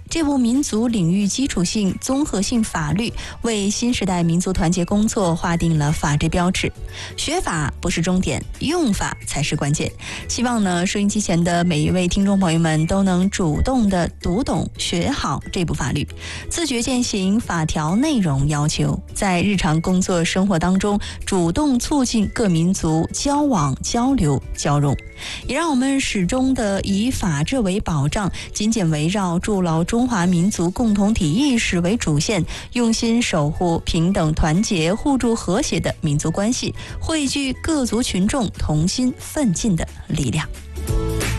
这部民族领域基础性综合性法律为新时代民族团结工作划定了法治标志。学法不是终点，用法才是关键。希望呢，收音机前的每一位听众朋友们都能主动的读懂、学好这部法律，自觉践行法条内容要求，在日常工作生活当中主动促进各民族交往、交流、交融，也让我们始终的以法治为保障，紧紧围绕筑牢中华民族共同体意识为主线，用心守护平等、团结、互助、和谐的民族关系，汇聚各族群众同心奋进的力量。